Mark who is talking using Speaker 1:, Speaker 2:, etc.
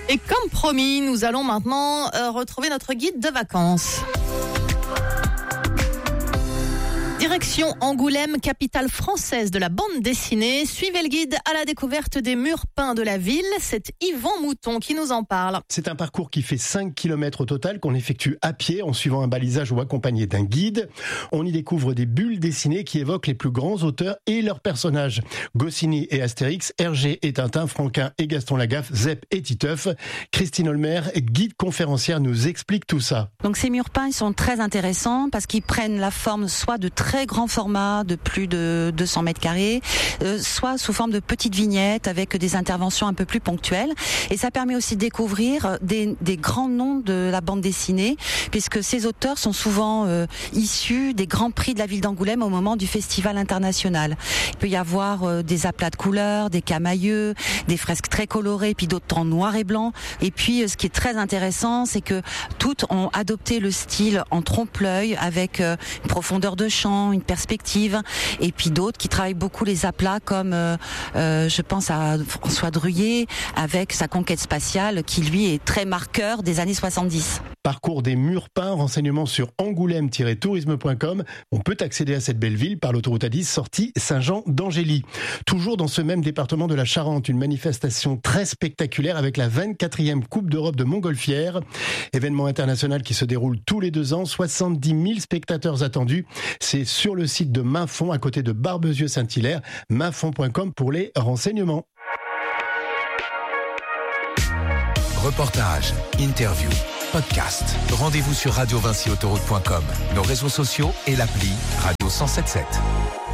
Speaker 1: Et comme promis, nous allons maintenant retrouver notre guide de vacances. Direction Angoulême, capitale française de la bande dessinée. Suivez le guide à la découverte des murs peints de la ville. C'est Yvan Mouton qui nous en parle.
Speaker 2: C'est un parcours qui fait 5 km au total, qu'on effectue à pied en suivant un balisage ou accompagné d'un guide. On y découvre des bulles dessinées qui évoquent les plus grands auteurs et leurs personnages. Goscinny et Astérix, Hergé et Tintin, Franquin et Gaston Lagaffe, Zep et Titeuf. Christine Olmer, guide conférencière, nous explique tout ça.
Speaker 3: Donc ces murs peints, ils sont très intéressants parce qu'ils prennent la forme soit de très grands formats de plus de 200 mètres carrés, soit sous forme de petites vignettes avec des interventions un peu plus ponctuelles. Et ça permet aussi de découvrir des grands noms de la bande dessinée, puisque ces auteurs sont souvent issus des grands prix de la ville d'Angoulême au moment du festival international. Il peut y avoir des aplats de couleurs, des camailleux, des fresques très colorées, puis d'autres en noir et blanc. Et puis ce qui est très intéressant, c'est que toutes ont adopté le style en trompe-l'œil avec une profondeur de champ, une perspective, et puis d'autres qui travaillent beaucoup les aplats comme je pense à François Druillet avec sa conquête spatiale qui lui est très marqueur des années 70.
Speaker 2: Parcours des murs peints, renseignements sur angoulême-tourisme.com. On peut accéder à cette belle ville par l'autoroute A10 sortie Saint-Jean d'Angély. Toujours dans ce même département de la Charente, une manifestation très spectaculaire avec la 24e Coupe d'Europe de Montgolfière. Événement international qui se déroule tous les 2 ans, 70 000 spectateurs attendus. C'est sur le site de Mainfond à côté de Barbezieux-Saint-Hilaire, mainfond.com pour les renseignements.
Speaker 4: Reportage, interview, podcast. Rendez-vous sur radiovincyautoroute.com, nos réseaux sociaux et l'appli Radio 107.7.